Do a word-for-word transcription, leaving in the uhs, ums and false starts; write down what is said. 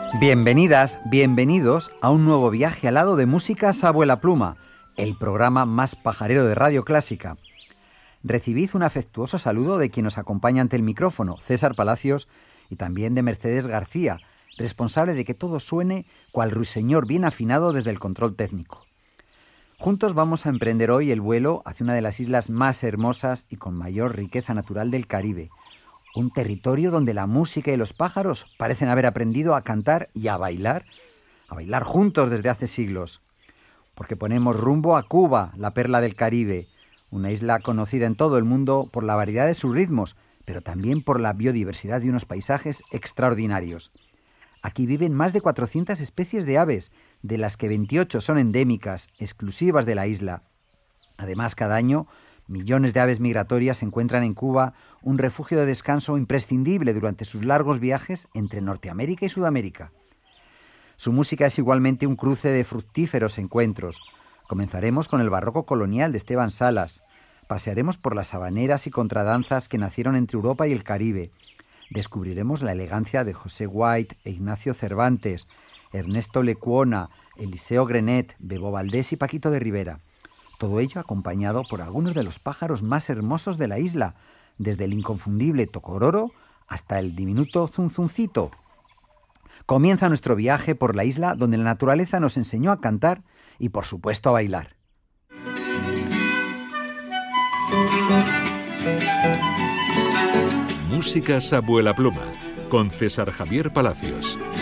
Bienvenidas, bienvenidos a un nuevo viaje al lado de Músicas Abuela Pluma, el programa más pajarero de Radio Clásica. Recibid un afectuoso saludo de quien nos acompaña ante el micrófono, César Palacios, y también de Mercedes García, responsable de que todo suene cual ruiseñor bien afinado desde el control técnico. Juntos vamos a emprender hoy el vuelo hacia una de las islas más hermosas y con mayor riqueza natural del Caribe, un territorio donde la música y los pájaros parecen haber aprendido a cantar y a bailar, a bailar juntos desde hace siglos. Porque ponemos rumbo a Cuba, la perla del Caribe, una isla conocida en todo el mundo por la variedad de sus ritmos, pero también por la biodiversidad de unos paisajes extraordinarios. Aquí viven más de cuatrocientas especies de aves, de las que veintiocho son endémicas, exclusivas de la isla. Además, cada año, millones de aves migratorias encuentran en Cuba un refugio de descanso imprescindible durante sus largos viajes entre Norteamérica y Sudamérica. Su música es igualmente un cruce de fructíferos encuentros. Comenzaremos con el barroco colonial de Esteban Salas. Pasearemos por las habaneras y contradanzas que nacieron entre Europa y el Caribe. Descubriremos la elegancia de José White e Ignacio Cervantes, Ernesto Lecuona, Eliseo Grenet, Bebo Valdés y Paquito de Rivera. Todo ello acompañado por algunos de los pájaros más hermosos de la isla, desde el inconfundible tocororo hasta el diminuto zunzuncito. Comienza nuestro viaje por la isla donde la naturaleza nos enseñó a cantar y, por supuesto, a bailar. Músicas Abuela Pluma, con César Javier Palacios.